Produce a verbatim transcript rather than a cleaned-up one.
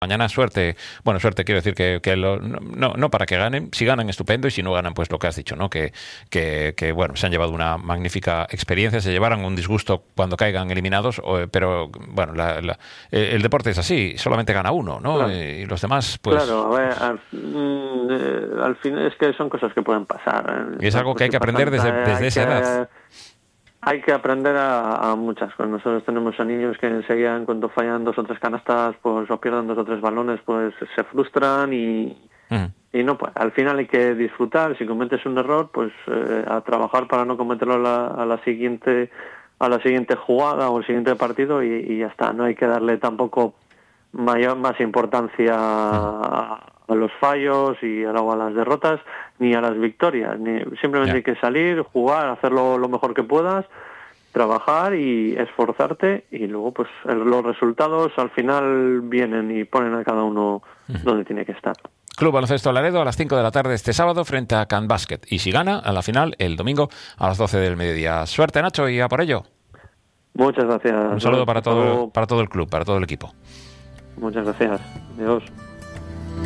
mañana. Suerte, bueno, suerte quiero decir que, que lo, no, no para que ganen, si ganan estupendo y si no ganan pues lo que has dicho, ¿no? Que, que, que bueno, se han llevado una magnífica experiencia, se llevarán un disgusto cuando caigan eliminados, o, pero bueno, la, la, el deporte es así, solamente gana uno, ¿no? Claro. Y los demás pues... Claro, a ver, al, mm, al final es que son cosas que pueden pasar. Y es algo que hay que aprender desde, desde esa edad. Hay que aprender a, a muchas cosas. Nosotros tenemos a niños que enseguida, en cuanto fallan dos o tres canastas, pues o pierden dos o tres balones, pues se frustran y, uh-huh. y no, pues al final hay que disfrutar. Si cometes un error, pues eh, a trabajar para no cometerlo a la, a la siguiente a la siguiente jugada o el siguiente partido y, y ya está. No hay que darle tampoco mayor más importancia uh-huh. a, a los fallos y luego a las derrotas ni a las victorias, ni simplemente yeah. hay que salir, jugar, hacerlo lo mejor que puedas, trabajar y esforzarte y luego pues el, los resultados al final vienen y ponen a cada uno uh-huh. donde tiene que estar. Club Baloncesto Laredo a las cinco de la tarde este sábado frente a Can Basket y si gana a la final el domingo a las doce del mediodía. Suerte, Nacho, y a por ello. Muchas gracias. Un saludo para todo, para todo el club, para todo el equipo. Muchas gracias. Adiós.